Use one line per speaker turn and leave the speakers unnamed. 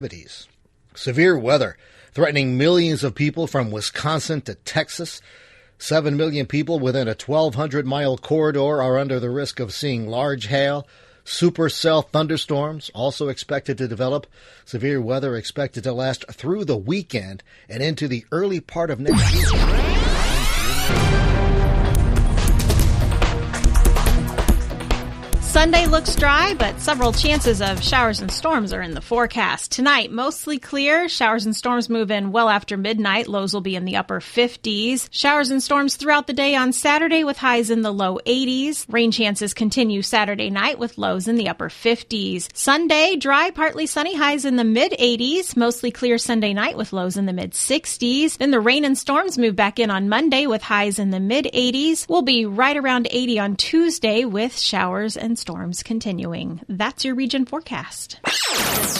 Severe weather threatening millions of people from Wisconsin to Texas. 7 million people within a 1,200-mile corridor are under the risk of seeing large hail. Supercell thunderstorms also expected to develop. Severe weather expected to last through the weekend and into the early part of next week.
Sunday looks dry, but several chances of showers and storms are in the forecast. Tonight, mostly clear. Showers and storms move in well after midnight. Lows will be in the upper 50s. Showers and storms throughout the day on Saturday with highs in the low 80s. Rain chances continue Saturday night with lows in the upper 50s. Sunday, dry, partly sunny, highs in the mid 80s. Mostly clear Sunday night with lows in the mid 60s. Then the rain and storms move back in on Monday with highs in the mid 80s. We'll be right around 80 on Tuesday with showers and storms continuing. That's your region forecast.